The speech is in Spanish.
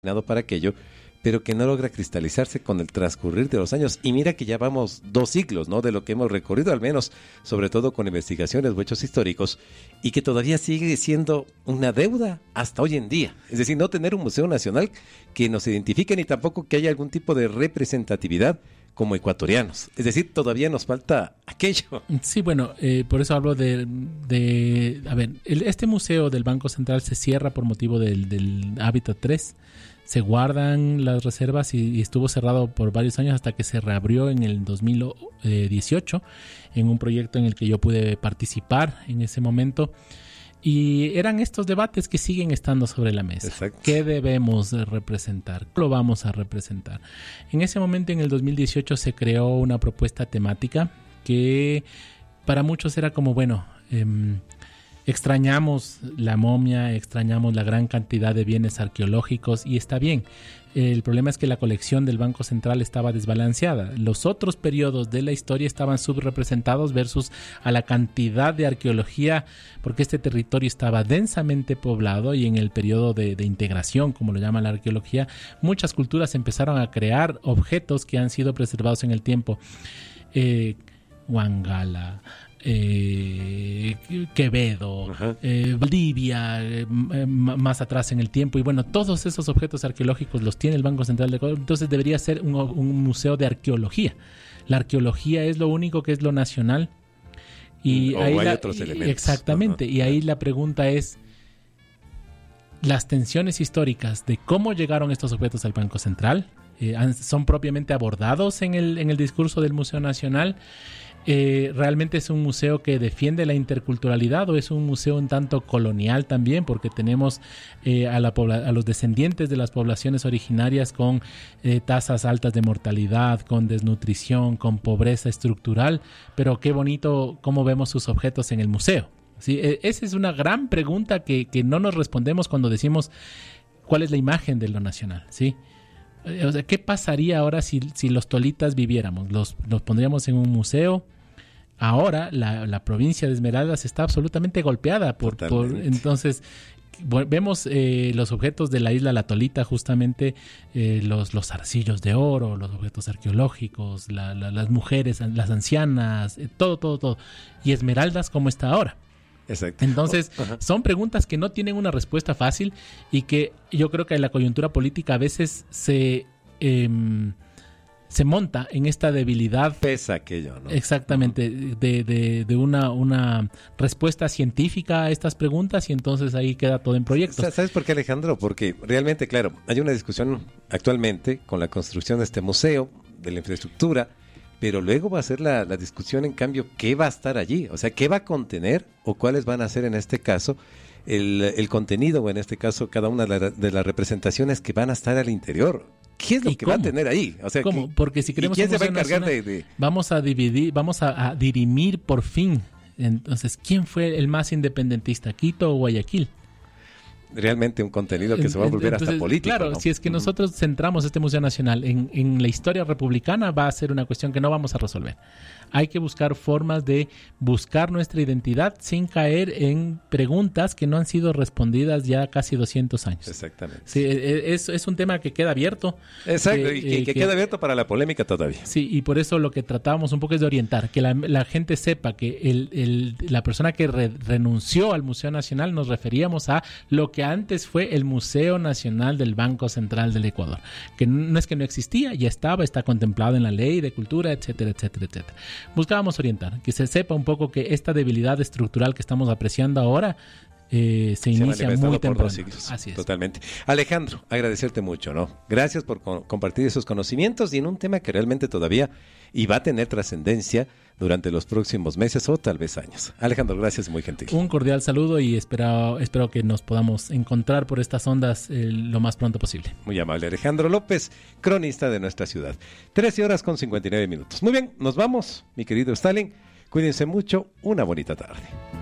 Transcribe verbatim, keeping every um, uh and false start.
para aquello, pero que no logra cristalizarse con el transcurrir de los años. Y mira que ya vamos dos siglos, ¿no?, de lo que hemos recorrido, al menos, sobre todo con investigaciones o hechos históricos, y que todavía sigue siendo una deuda hasta hoy en día. Es decir, no tener un museo nacional que nos identifique, ni tampoco que haya algún tipo de representatividad como ecuatorianos. Es decir, todavía nos falta aquello. Sí, bueno, eh, por eso hablo de... de a ver, el, este museo del Banco Central se cierra por motivo del, del Hábitat tres. Se guardan las reservas y, y estuvo cerrado por varios años hasta que se reabrió en el dos mil dieciocho en un proyecto en el que yo pude participar en ese momento. Y eran estos debates que siguen estando sobre la mesa. Exacto. ¿Qué debemos representar? ¿Cómo lo vamos a representar? En ese momento, en el dos mil dieciocho, se creó una propuesta temática que para muchos era como, bueno, eh, extrañamos la momia, extrañamos la gran cantidad de bienes arqueológicos y está bien. El problema es que la colección del Banco Central estaba desbalanceada. Los otros periodos de la historia estaban subrepresentados versus a la cantidad de arqueología, porque este territorio estaba densamente poblado y en el periodo de, de integración, como lo llama la arqueología, muchas culturas empezaron a crear objetos que han sido preservados en el tiempo. Eh, Huangala, Eh, Quevedo, eh, Valdivia, eh, m- más atrás en el tiempo, y bueno, todos esos objetos arqueológicos los tiene el Banco Central de Ecuador. Entonces debería ser un, un museo de arqueología. La arqueología es lo único que es lo nacional y o ahí hay la, otros elementos. exactamente, uh-huh. Y ahí la pregunta es las tensiones históricas de cómo llegaron estos objetos al Banco Central. Eh, son propiamente abordados en el, en el discurso del Museo Nacional. Eh, ¿Realmente es un museo que defiende la interculturalidad o es un museo un tanto colonial también? Porque tenemos eh, a, la pobla- a los descendientes de las poblaciones originarias con eh, tasas altas de mortalidad, con desnutrición, con pobreza estructural, pero qué bonito cómo vemos sus objetos en el museo. ¿Sí? Eh, esa es una gran pregunta que, que no nos respondemos cuando decimos cuál es la imagen de lo nacional, ¿sí? O sea, ¿qué pasaría ahora si, si los tolitas viviéramos? Los, los pondríamos en un museo. Ahora la, la provincia de Esmeraldas está absolutamente golpeada por, por entonces bueno, vemos eh, los objetos de la isla La Tolita, justamente eh, los, los arcillos de oro, los objetos arqueológicos, la, la, las mujeres, las ancianas, eh, todo, todo, todo. Y Esmeraldas, ¿cómo está ahora? Exacto. Entonces, oh, son preguntas que no tienen una respuesta fácil y que yo creo que la coyuntura política a veces se, eh, se monta en esta debilidad. Pesa aquello, ¿no? Exactamente, de, de, de una, una respuesta científica a estas preguntas y entonces ahí queda todo en proyectos. ¿Sabes por qué, Alejandro? Porque realmente, claro, hay una discusión actualmente con la construcción de este museo, de la infraestructura, pero luego va a ser la, la discusión, en cambio, ¿qué va a estar allí? O sea, ¿qué va a contener o cuáles van a ser en este caso el, el contenido o en este caso cada una de, la, de las representaciones que van a estar al interior? ¿Qué es lo que cómo? va a tener ahí? O sea, ¿Cómo? ¿qué, Porque si queremos ¿y quién se va a encargar nacional, de, de...? Vamos a dividir, vamos a, a dirimir por fin. Entonces, ¿quién fue el más independentista, Quito o Guayaquil? Realmente un contenido que se va a volver Entonces, hasta político. Claro, ¿no? si es que uh-huh. nosotros centramos este Museo Nacional en, en la historia republicana, va a ser una cuestión que no vamos a resolver. Hay que buscar formas de buscar nuestra identidad sin caer en preguntas que no han sido respondidas ya casi doscientos años. Exactamente. Sí, es, es un tema que queda abierto. Exacto, que, y que, eh, que queda abierto para la polémica todavía. Sí, y por eso lo que tratábamos un poco es de orientar, que la, la gente sepa que el, el, la persona que re, renunció al Museo Nacional nos referíamos a lo que antes fue el Museo Nacional del Banco Central del Ecuador, que no es que no existía, ya estaba, está contemplado en la ley de cultura, etcétera, etcétera, etcétera. Buscábamos orientar, que se sepa un poco que esta debilidad estructural que estamos apreciando ahora eh, se, se inicia muy temprano. Así es. Totalmente. Alejandro, agradecerte mucho, ¿no? Gracias por co- compartir esos conocimientos y en un tema que realmente todavía y va a tener trascendencia durante los próximos meses o tal vez años. Alejandro, gracias, muy gentil. Un cordial saludo y espero, espero que nos podamos encontrar por estas ondas eh, lo más pronto posible. Muy amable, Alejandro López, cronista de nuestra ciudad. trece horas con cincuenta y nueve minutos. Muy bien, nos vamos, mi querido Stalin. Cuídense mucho, una bonita tarde.